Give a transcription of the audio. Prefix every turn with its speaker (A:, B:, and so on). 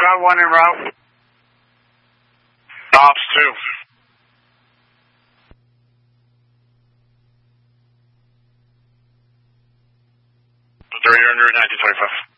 A: got one en route.
B: Ops 2. 300, 1925.